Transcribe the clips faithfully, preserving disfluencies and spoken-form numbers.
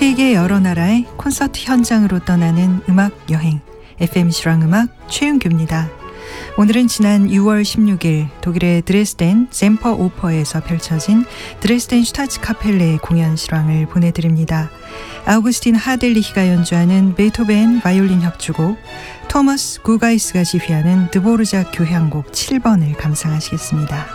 세계 여러 나라의 콘서트 현장으로 떠나는 음악 여행, 에프엠 실황음악 최윤규입니다. 오늘은 지난 유월 십육일 독일의 드레스덴 젬퍼 오퍼에서 펼쳐진 드레스덴 슈타츠카펠레의 공연 실황을 보내드립니다. 아우구스틴 하델리히가 연주하는 베토벤 바이올린 협주곡, 토머스 구가이스가 지휘하는 드보르작 교향곡 칠 번을 감상하시겠습니다.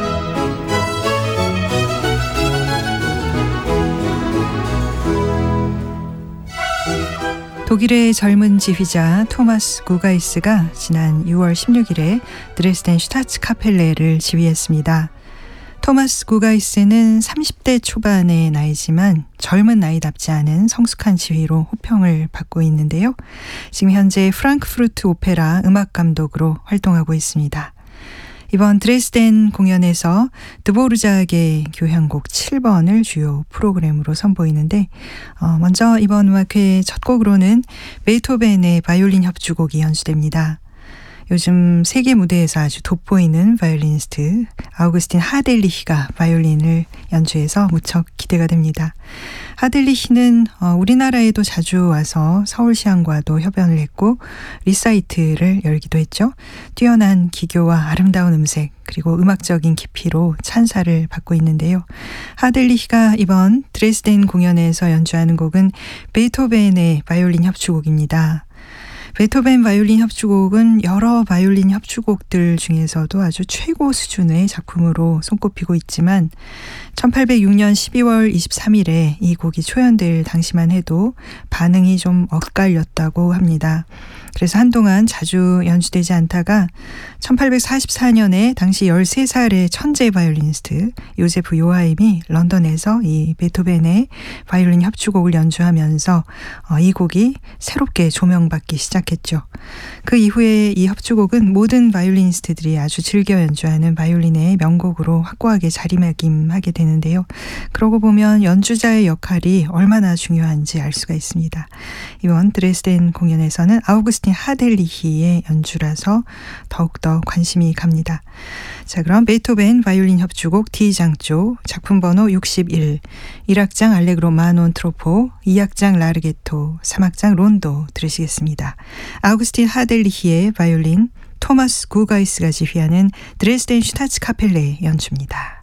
독일의 젊은 지휘자 토마스 구가이스가 지난 유월 십육일에 드레스덴 슈타츠카펠레를 지휘했습니다. 토마스 구가이스는 삼십 대 초반의 나이지만 젊은 나이답지 않은 성숙한 지휘로 호평을 받고 있는데요. 지금 현재 프랑크푸르트 오페라 음악감독으로 활동하고 있습니다. 이번 드레스덴 공연에서 드보르작의 교향곡 칠 번을 주요 프로그램으로 선보이는데 어, 먼저 이번 음악회의 첫 곡으로는 베토벤의 바이올린 협주곡이 연주됩니다. 요즘 세계 무대에서 아주 돋보이는 바이올리니스트 아우구스틴 하델리히가 바이올린을 연주해서 무척 기대가 됩니다. 하델리히는 어, 우리나라에도 자주 와서 서울시향과도 협연을 했고 리사이트를 열기도 했죠. 뛰어난 기교와 아름다운 음색 그리고 음악적인 깊이로 찬사를 받고 있는데요. 하델리히가 이번 드레스덴 공연에서 연주하는 곡은 베토벤의 바이올린 협주곡입니다. 베토벤 바이올린 협주곡은 여러 바이올린 협주곡들 중에서도 아주 최고 수준의 작품으로 손꼽히고 있지만 천팔백육년 십이월 이십삼일에 이 곡이 초연될 당시만 해도 반응이 좀 엇갈렸다고 합니다. 그래서 한동안 자주 연주되지 않다가 천팔백사십사년에 당시 열세 살의 천재 바이올리니스트 요제프 요하임이 런던에서 이 베토벤의 바이올린 협주곡을 연주하면서 이 곡이 새롭게 조명받기 시작했죠. 그 이후에 이 협주곡은 모든 바이올리니스트들이 아주 즐겨 연주하는 바이올린의 명곡으로 확고하게 자리매김하게 되는데요. 그러고 보면 연주자의 역할이 얼마나 중요한지 알 수가 있습니다. 이번 드레스덴 공연에서는 아우구스틴 하델리히의 연주라서 더욱더 관심이 갑니다. 자, 그럼 베토벤 바이올린 협주곡 D장조 작품 번호 육십일, 일 악장 알레그로 마논 트로포, 이 악장 라르게토, 삼 악장 론도 들으시겠습니다. 아우구스틴 하델리히의 바이올린, 토마스 구가이스가 지휘하는 드레스덴 슈타츠카펠레 연주입니다.